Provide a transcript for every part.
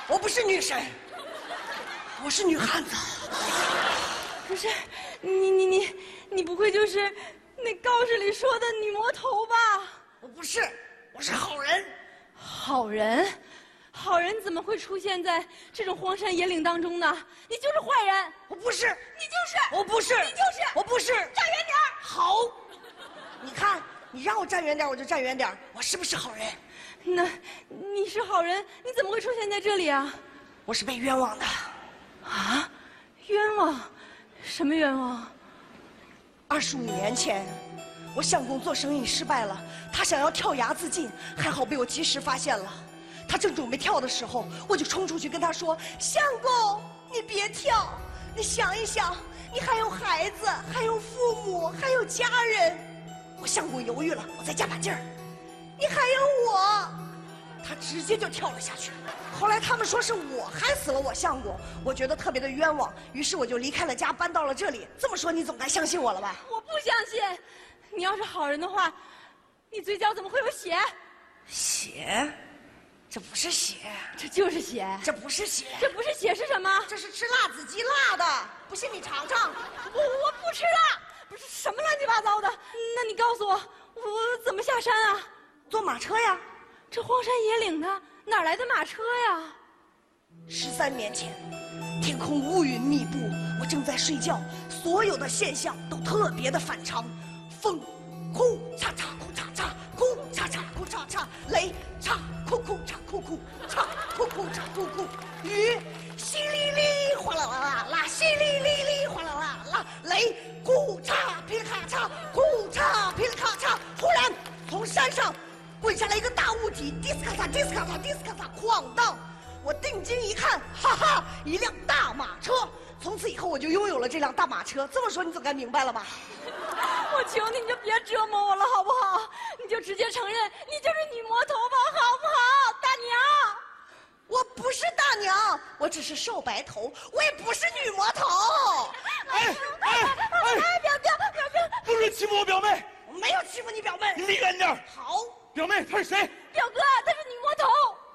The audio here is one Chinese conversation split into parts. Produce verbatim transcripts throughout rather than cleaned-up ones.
我不是女神，我是女汉子。 不是，你你你你不会就是那告示里说的女魔头吧？ 我不是，我是好人。 好人，好人怎么会出现在这种荒山野岭当中呢？你就是坏人。 我不是， 你就是。 我不是， 你就是。 我不是。站远点儿。 好，你看，你让我站远点，我就站远点。我是不是好人？ 那你是好人，你怎么会出现在这里啊？ 我是被冤枉的。 啊？冤枉？什么冤枉？ 二十五年前，我相公做生意失败了，他想要跳崖自尽，还好被我及时发现了。他正准备跳的时候，我就冲出去跟他说：“相公，你别跳，你想一想，你还有孩子，还有父母，还有家人。”我相公犹豫了，我再加把劲儿：“你还有我。”他直接就跳了下去。后来他们说是我害死了我相公，我觉得特别的冤枉，于是我就离开了家，搬到了这里。这么说你总该相信我了吧？ 我不相信，你要是好人的话，你嘴角怎么会有血？ 血？这不是血， 这就是血。 这不是血， 这不是血是什么？ 这是吃辣子鸡辣的，不信你尝尝。 我我不吃辣，不是什么乱七八糟的。那你告诉我，我怎么下山啊？ 坐马车呀。 这荒山野岭的，哪来的马车呀？ 十三年前，天空乌云密布，我正在睡觉，所有的现象都特别的反常，风，哭嚓嚓哭嚓嚓，哭嚓嚓哭嚓嚓，雷，嚓哭哭嚓哭哭，嚓哭哭嚓哭哭，雨，淅沥沥哗啦啦啦啦，淅沥沥沥哗啦啦啦，雷，咕嚓噼里咔嚓，咕嚓噼里咔嚓，忽然从山上滚下来一个大物体，迪斯卡嚓，迪斯卡嚓，迪斯卡嚓，哐当！我定睛一看，哈哈，一辆大马车。从此以后，我就拥有了这辆大马车。这么说，你总该明白了吧？ 我求你，你就别折磨我了，好不好？你就直接承认你就是女魔头吧，好不好，大娘？ 我不是大娘，我只是瘦白头，我也不是女魔头。 哎哎哎！ 表表表表， 不准欺负我表妹！ 我没有欺负你表妹， 你离远点。 好。 表妹，她是谁？ 表哥，她是女魔头。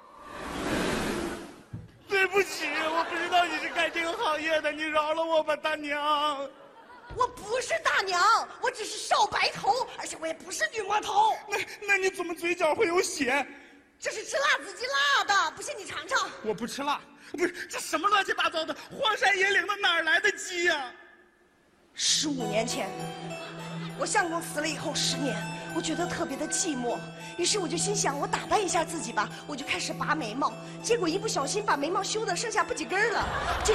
对不起，我不知道你是干这个行业的，你饶了我吧，大娘。 我不是大娘，我只是瘦白头，而且我也不是女魔头。 那那你怎么嘴角会有血？ 这是吃辣子鸡辣的，不信你尝尝。 我不吃辣，不是这什么乱七八糟的，荒山野岭的哪儿来的鸡呀？ 十五年前，我相公死了以后十年，我觉得特别的寂寞，于是我就心想，我打扮一下自己吧，我就开始拔眉毛，结果一不小心把眉毛修的剩下不几根了。